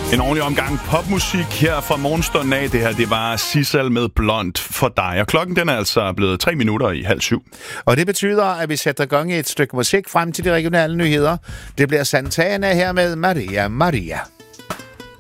En ordentlig omgang popmusik her fra morgenstunden af. Det her, det var Sissel med Blond for dig. Og klokken den er altså blevet 7:03. Og det betyder, at vi sætter gang i et stykke musik frem til de regionale nyheder. Det bliver Santana her med Maria Maria.